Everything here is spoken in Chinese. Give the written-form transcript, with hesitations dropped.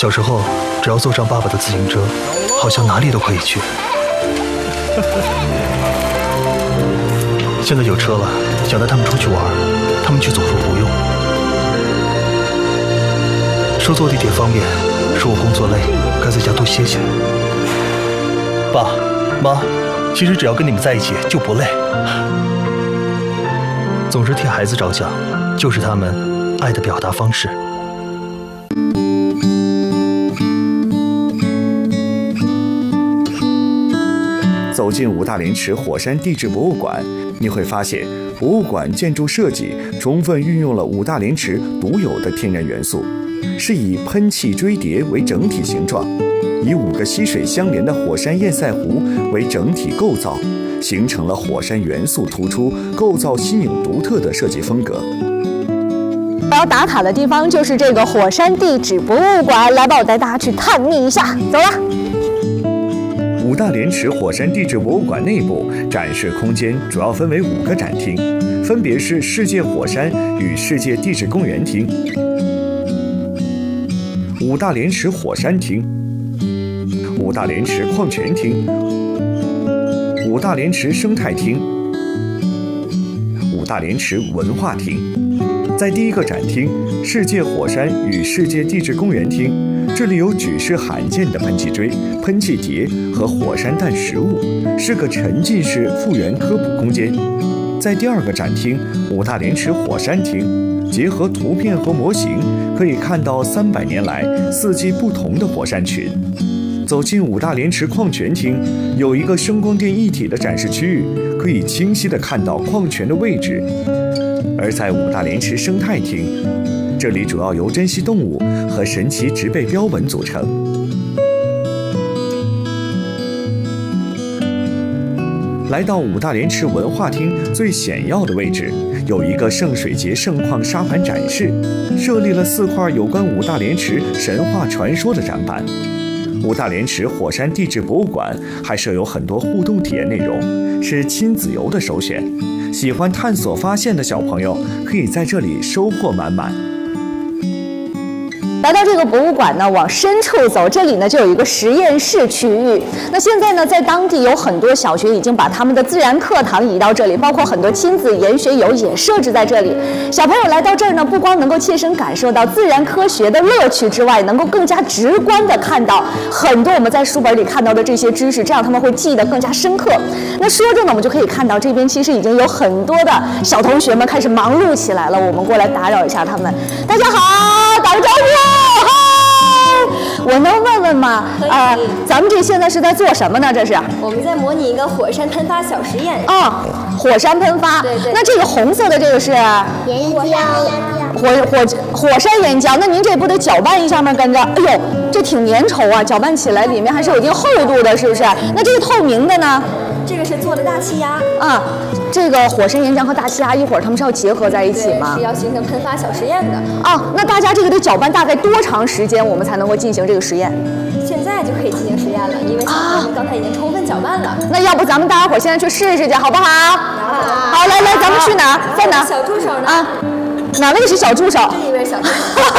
小时候，只要坐上爸爸的自行车，好像哪里都可以去。现在有车了，想带他们出去玩，他们却总说不用。说坐地铁方便，说我工作累，该在家多歇歇。爸妈，其实只要跟你们在一起就不累。总是替孩子着想，就是他们爱的表达方式。 走进五大连池火山地质博物馆，你会发现博物馆建筑设计充分运用了五大连池独有的天然元素，是以喷气锥叠为整体形状，以5个溪水相连的火山堰塞湖为整体构造，形成了火山元素突出、构造新颖独特的设计风格。 我要打卡的地方就是这个火山地质博物馆，来吧，我带大家去探秘一下，走了。 五大连池火山地质博物馆内部展示空间主要分为5个展厅，分别是世界火山与世界地质公园厅、五大连池火山厅、五大连池矿泉厅、五大连池生态厅、五大连池文化厅。在第1个展厅世界火山与世界地质公园厅，这里有举世罕见的喷气锥、喷气碟和火山弹实物，是个沉浸式复原科普空间。在第2个展厅五大连池火山厅，结合图片和模型，可以看到300年来4季不同的火山群。走进五大连池矿泉厅，有一个声光电一体的展示区域，可以清晰地看到矿泉的位置。而在五大连池生态厅，这里主要由珍稀动物和神奇植被标本组成。来到五大连池文化厅最显要的位置，有一个圣水节盛况沙盘展示，设立了4块有关五大连池神话传说的展板。五大连池火山地质博物馆还设有很多互动体验内容，是亲子游的首选。喜欢探索发现的小朋友可以在这里收获满满。 来到这个博物馆呢，往深处走，这里呢就有一个实验室区域。那现在呢，在当地有很多小学已经把他们的自然课堂移到这里，包括很多亲子研学游也设置在这里。小朋友来到这儿呢，不光能够切身感受到自然科学的乐趣之外，能够更加直观地看到很多我们在书本里看到的这些知识，这样他们会记得更加深刻。那说着呢，我们就可以看到这边其实已经有很多的小同学们开始忙碌起来了。我们过来打扰一下他们，大家好，打个招呼。我能问问吗？咱们这现在是在做什么呢？这是我们在模拟一个火山喷发小实验。 哦，火山喷发。 对对。 那这个红色的这个是岩浆。火山岩浆。那您这不得搅拌一下吗？跟着，哎呦，这挺粘稠啊，搅拌起来里面还是有一定厚度的，是不是？那这个透明的呢？ 这个是做的大气压。 啊，这个火山岩浆和大气压一会儿它们是要结合在一起吗？ 是要形成喷发小实验的。 哦，那大家这个得搅拌大概多长时间，我们才能够进行这个实验？ 现在就可以进行实验了，因为我们刚才已经充分搅拌了。 那要不咱们大家伙现在去试试去，好不好？好，来，咱们去哪儿？在哪？ 小助手呢？ 啊，哪位是小助手？ 这一位小助手。